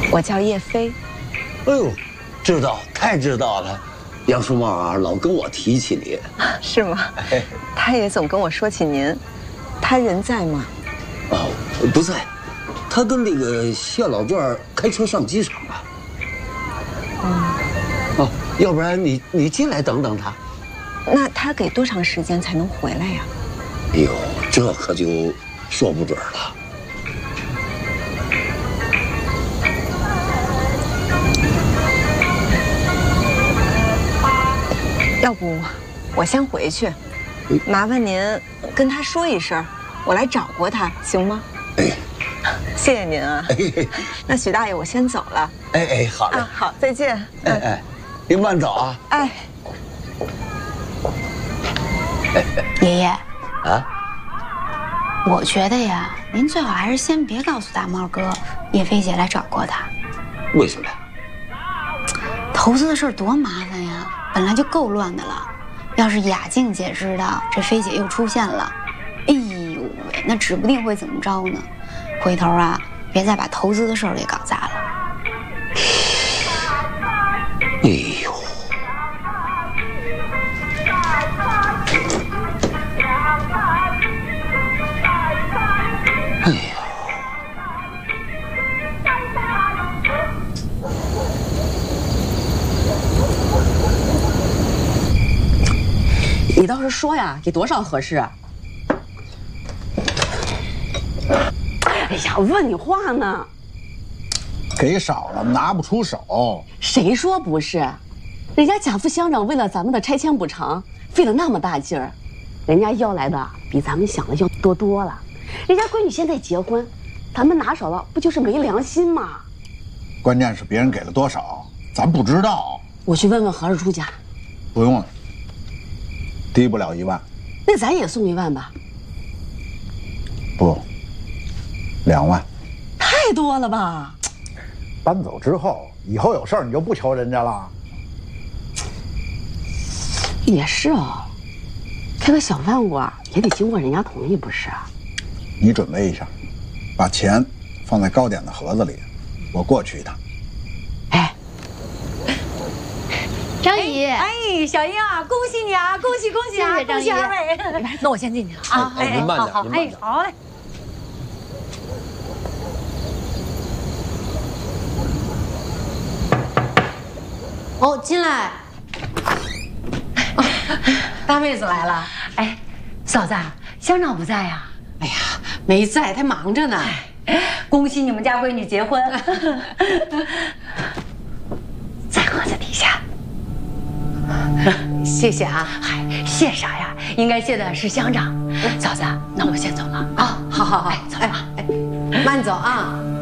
我叫叶飞。 哎呦，知道，太知道了。杨叔茂啊，老跟我提起你。 是吗？他也总跟我说起您。他人在吗？ 哦，不在，他跟那个谢老段开车上机场了。哦，要不然你进来等等他。 那他给多长时间才能回来呀？ 哎呦，这可就说不准了。 要不我先回去，麻烦您跟他说一声，我来找过他，行吗？ 哎， 谢谢您啊。那许大爷，我先走了。 哎，好嘞。 好，再见。 您慢走啊。 哎， 爷爷啊， 我觉得呀，您最好还是先别告诉大猫哥叶飞姐来找过他。 为什么呀？ 投资的事儿多麻烦呀，本来就够乱的了。要是雅静姐知道这飞姐又出现了，哎呦喂，那指不定会怎么着呢。回头啊，别再把投资的事儿给搞砸了。 哎呦，哎呀， 你倒是说呀，给多少合适啊？哎呀，问你话呢。 给少了拿不出手。 谁说不是？人家贾副乡长为了咱们的拆迁补偿，费了那么大劲儿，人家要来的比咱们想的要多多了。人家闺女现在结婚，咱们拿少了，不就是没良心吗？ 关键是别人给了多少，咱不知道。 我去问问何二叔家。 不用了，低不了1万。 那咱也送1万吧。 不，2万。 太多了吧？ 搬走之后，以后有事儿你就不求人家了。 也是哦，开个小饭馆也得经过人家同意，不是？ 你准备一下，把钱放在糕点的盒子里，我过去一趟。 哎， 张姨， 哎，小英啊，恭喜你啊，恭喜恭喜啊，恭喜二位！那我先进去了啊。 您慢点，您慢点。 好嘞。哦，进来。大妹子来了。哎，嫂子，乡长不在呀？ 哎呀，没在，他忙着呢。 恭喜你们家闺女结婚。在盒子底下。 谢谢啊。 嗨，谢啥呀？应该谢的是乡长。嫂子，那我先走了啊。 好好好， 哎，走吧。 慢走啊。